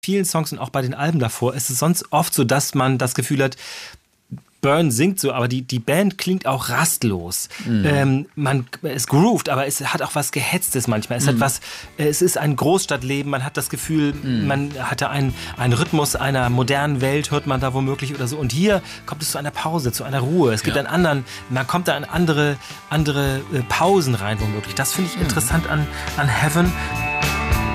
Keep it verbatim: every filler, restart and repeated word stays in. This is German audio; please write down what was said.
vielen Songs und auch bei den Alben davor ist es sonst oft so, dass man das Gefühl hat, Byrne singt so, aber die, die Band klingt auch rastlos. Mhm. Ähm, man, es groovt, aber es hat auch was Gehetztes manchmal. Es mhm. hat was, es ist ein Großstadtleben, man hat das Gefühl, mhm. man hatte einen, einen Rhythmus einer modernen Welt, hört man da womöglich oder so. Und hier kommt es zu einer Pause, zu einer Ruhe. Es gibt ja. einen anderen, man kommt da in andere, andere Pausen rein womöglich. Das finde ich mhm. interessant an, an Heaven.